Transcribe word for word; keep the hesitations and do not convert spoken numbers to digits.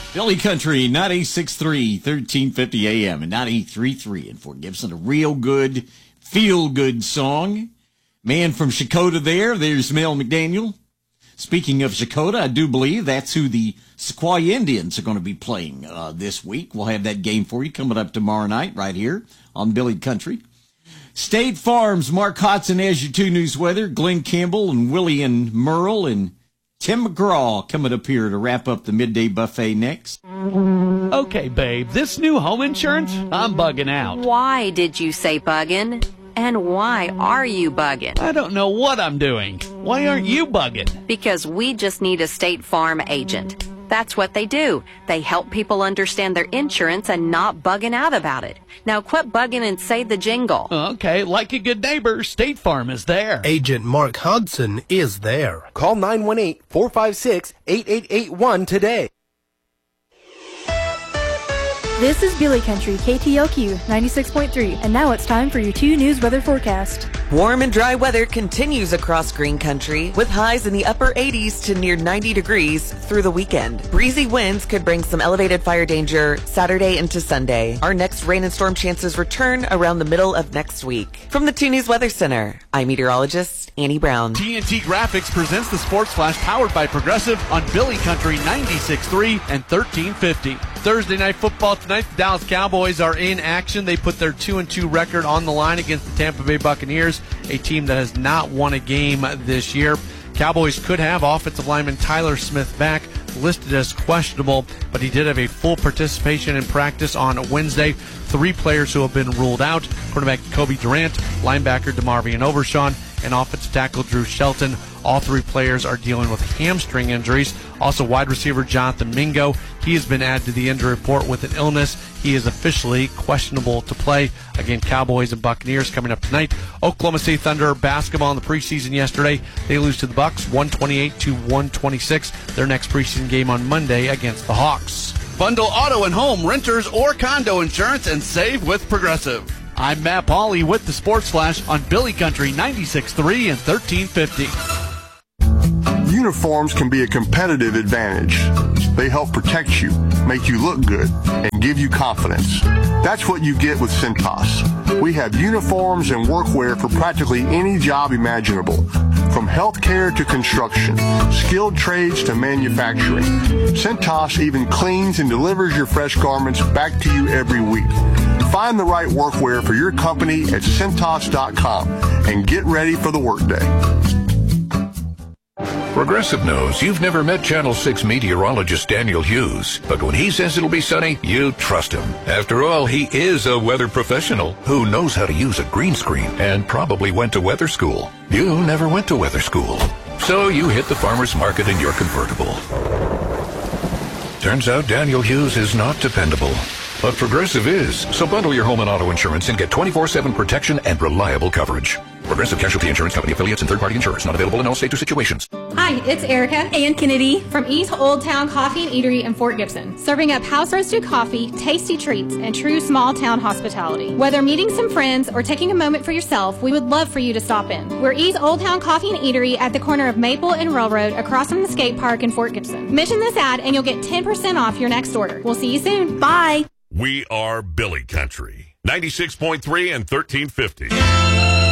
Billy Country, ninety-six point three, thirteen fifty A M and ninety-three point three in Fort Gibson. A real good, feel-good song. Man from Shakota there. There's Mel McDaniel. Speaking of Shakota, I do believe that's who the Sequoia Indians are going to be playing uh, this week. We'll have that game for you coming up tomorrow night right here on Billy Country. State Farm's Mark Hodson has your two news weather. Glenn Campbell and Willie and Merle and Tim McGraw coming up here to wrap up the midday buffet next. Okay, babe, this new home insurance, I'm bugging out. Why did you say bugging? And why are you bugging? I don't know what I'm doing. Why aren't you bugging? Because we just need a State Farm agent. That's what they do. They help people understand their insurance and not bugging out about it. Now quit bugging and say the jingle. Okay, like a good neighbor, State Farm is there. Agent Mark Hodson is there. Call nine one eight, four five six, eight eight eight one today. This is Billy Country, K T L Q ninety-six point three, and now it's time for your two news weather forecast. Warm and dry weather continues across Green Country, with highs in the upper eighties to near ninety degrees through the weekend. Breezy winds could bring some elevated fire danger Saturday into Sunday. Our next rain and storm chances return around the middle of next week. From the two News Weather Center, I'm meteorologist Annie Brown. T N T Graphics presents the Sports Flash powered by Progressive on Billy Country ninety-six point three and thirteen fifty. Thursday night football tonight, the Dallas Cowboys are in action. They put their two and two record on the line against the Tampa Bay Buccaneers, a team that has not won a game this year. Cowboys could have offensive lineman Tyler Smith back, listed as questionable, but he did have a full participation in practice on Wednesday. Three players who have been ruled out: quarterback Kobe Durant, linebacker DeMarvion Overshawn, and offensive tackle Drew Shelton. All three players are dealing with hamstring injuries. Also, wide receiver Jonathan Mingo, he has been added to the injury report with an illness. He is officially questionable to play. Again, Cowboys and Buccaneers coming up tonight. Oklahoma City Thunder basketball in the preseason yesterday. They lose to the Bucks one twenty-eight to one twenty-six. Their next preseason game on Monday against the Hawks. Bundle auto and home, renters, or condo insurance and save with Progressive. I'm Matt Pauley with the Sports Flash on Billy Country ninety-six point three and thirteen fifty. Uniforms can be a competitive advantage. They help protect you, make you look good, and give you confidence. That's what you get with Cintas. We have uniforms and workwear for practically any job imaginable, from healthcare to construction, skilled trades to manufacturing. Cintas even cleans and delivers your fresh garments back to you every week. Find the right workwear for your company at Cintas dot com and get ready for the workday. Progressive knows you've never met Channel six meteorologist Daniel Hughes, but when he says it'll be sunny, you trust him. After all, he is a weather professional who knows how to use a green screen and probably went to weather school. You never went to weather school, so you hit the farmer's market in your convertible. Turns out Daniel Hughes is not dependable. But Progressive is, so bundle your home and auto insurance and get twenty-four seven protection and reliable coverage. Progressive Casualty Insurance Company affiliates and third-party insurers. Not available in all states or situations. Hi, it's Erica and Kennedy from East Old Town Coffee and Eatery in Fort Gibson, serving up house-roasted coffee, tasty treats, and true small-town hospitality. Whether meeting some friends or taking a moment for yourself, we would love for you to stop in. We're East Old Town Coffee and Eatery at the corner of Maple and Railroad across from the skate park in Fort Gibson. Mention this ad and you'll get ten percent off your next order. We'll see you soon. Bye. We are Billy Country, ninety-six point three and thirteen fifty.